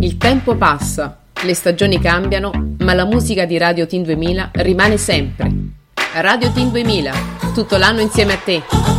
Il tempo passa, le stagioni cambiano, ma la musica di Radio Teen 2000 rimane sempre. Radio Teen 2000, tutto l'anno insieme a te.